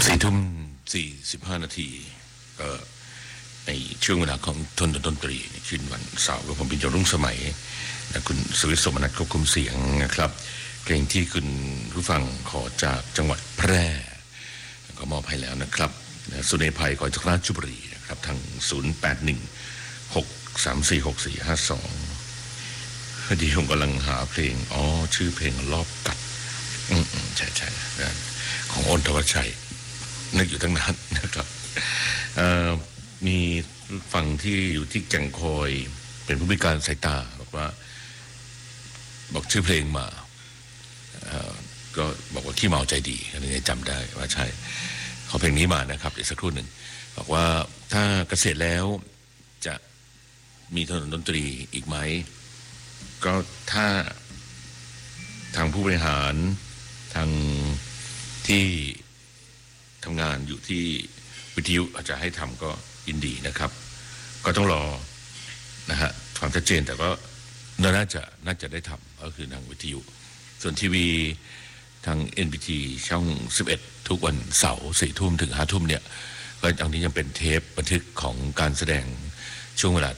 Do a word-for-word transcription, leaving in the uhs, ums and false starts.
สี่ทุ่มสี่สิบห้านาทีก็ในช่วงเวลาของทนดนตรีคืนวันเสาร์กับผมเป็นจรุ่งสมัยและคุณสวิทย์สมนัสควบคุมเสียงนะครับเพลงที่คุณผู้ฟังขอจากจังหวัดแพร่ก็มอบให้แล้วนะครับสุเนภัยขอจากราชบุรีนะครับทางศูนย์ แปด หนึ่ง หก สาม สี่ หก สี่ ห้า สองพอดีผมกำลังหาเพลงอ๋อชื่อเพลงรอบกัดอืมใช่ใช่ของอ้นธวัชชัยนึกอยู่ตั้งนานนะครับมีฝั่งที่อยู่ที่แก่งคอยเป็นผู้พิการสายตาบอกว่าบอกชื่อเพลงมาก็บอกว่าขี้เมาใจดีอะไรเงี้ยจำได้ว่าใช่เขาเพลงนี้มานะครับอีกสักครู่หนึ่งบอกว่าถ้าเกษียณแล้วจะมีถนนดนตรีอีกไหมก็ถ้าทางผู้บริหารทางที่ทำงานอยู่ที่วิทยุอาจจะให้ทำก็ยินดีนะครับก็ต้องรอนะฮะความชัดเจนแต่ก็น่าจะน่าจะได้ทำก็คือทางวิทยุส่วนทีวีทาง เอ็น บี ที ช่องสิบเอ็ดทุกวันเสาร์สี่ทุ่มถึงห้าทุ่มเนี่ยก็อย่างนี้ยังเป็นเทปบันทึกของการแสดงช่วงเวลา